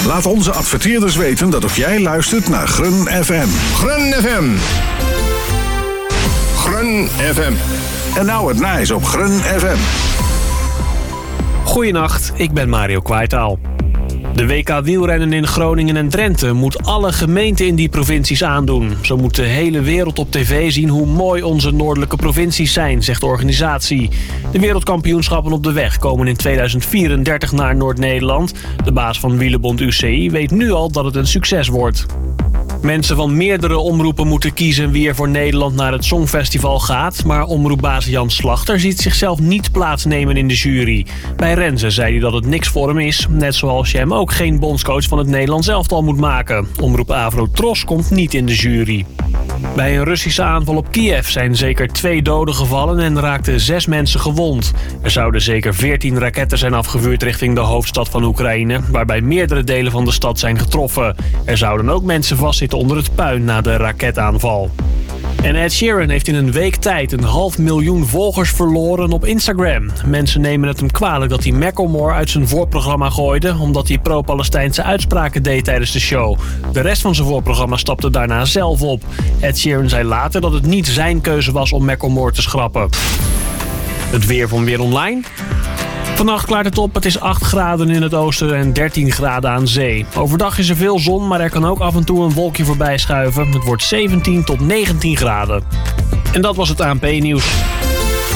Laat onze adverteerders weten dat ook jij luistert naar Grun FM. Grun FM. Grun FM. En nou het nice op Grun FM. Goedenacht, ik ben Mario Kwaitaal. De WK wielrennen in Groningen en Drenthe moet alle gemeenten in die provincies aandoen. Zo moet de hele wereld op tv zien hoe mooi onze noordelijke provincies zijn, zegt de organisatie. De wereldkampioenschappen op de weg komen in 2034 naar Noord-Nederland. De baas van Wielenbond UCI weet nu al dat het een succes wordt. Mensen van meerdere omroepen moeten kiezen wie er voor Nederland naar het Songfestival gaat. Maar omroepbaas Jan Slachter ziet zichzelf niet plaatsnemen in de jury. Bij Renze zei hij dat het niks voor hem is. Net zoals je hem ook geen bondscoach van het Nederlands elftal moet maken. Omroep Avro Tros komt niet in de jury. Bij een Russische aanval op Kiev zijn zeker 2 doden gevallen en raakten 6 mensen gewond. Er zouden zeker 14 raketten zijn afgevuurd richting de hoofdstad van Oekraïne, waarbij meerdere delen van de stad zijn getroffen. Er zouden ook mensen vastzitten onder het puin na de raketaanval. En Ed Sheeran heeft in een week tijd 500.000 volgers verloren op Instagram. Mensen nemen het hem kwalijk dat hij Macklemore uit zijn voorprogramma gooide, omdat hij pro-Palestijnse uitspraken deed tijdens de show. De rest van zijn voorprogramma stapte daarna zelf op. Ed Sheeran zei later dat het niet zijn keuze was om Macklemore te schrappen. Het weer van Weer Online. Vannacht klaart het op. Het is 8 graden in het oosten en 13 graden aan zee. Overdag is er veel zon, maar er kan ook af en toe een wolkje voorbij schuiven. Het wordt 17 tot 19 graden. En dat was het ANP-nieuws.